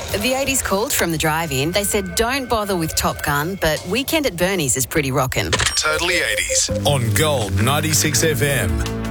The 80s called from the drive-in. They said don't bother with Top Gun, but Weekend at Bernie's is pretty rockin'. Totally 80s on Gold 96 FM.